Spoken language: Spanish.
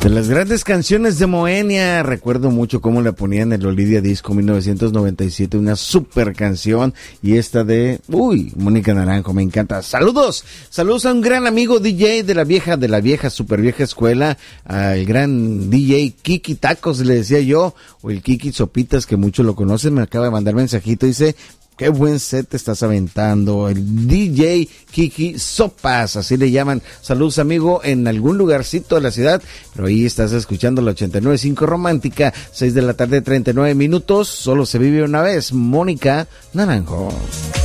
De las grandes canciones de Moenia, recuerdo mucho cómo la ponían en el Olidia Disco 1997, una super canción, y esta de, Mónica Naranjo, me encanta. Saludos a un gran amigo DJ de la vieja, super vieja escuela, al gran DJ Kiki Tacos, le decía yo, o el Kiki Sopitas, que muchos lo conocen, me acaba de mandar mensajito, dice, qué buen set te estás aventando, el DJ Kiki Sopas, así le llaman. Saludos, amigo, en algún lugarcito de la ciudad, pero ahí estás escuchando la 89.5 Romántica, 6 de la tarde, 39 minutos, solo se vive una vez. Mónica Naranjo.